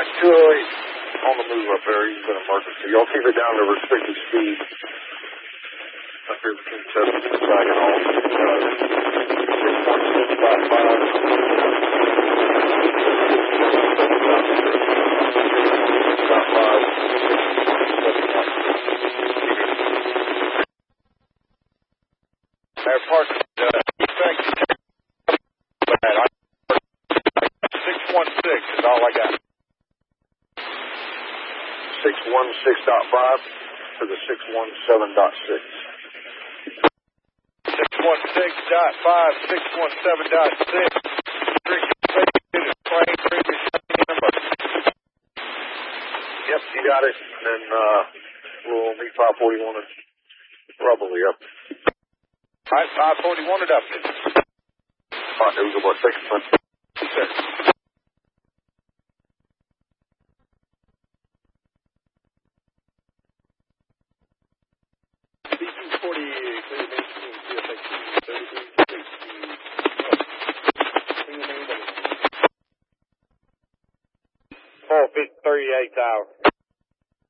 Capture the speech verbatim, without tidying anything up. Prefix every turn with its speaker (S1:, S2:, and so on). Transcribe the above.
S1: Mike two oh eight on the move up there. He's an emergency. Y'all keep it down to restricted speed. Up here between Chesapeake and Saginaw. six one six dot five. Dot five. Mayor Parker, uh, thank you. six one six is all I got. six one six dot five to the six one seven dot six. six one six dot five, six one seven dot six. Yep, you got it. And then uh, we'll meet five forty-one and probably up. All right, five forty-one and up. All right, there we go, boy. Thanks, man. Yes, sir. four fifty-three, eight hours.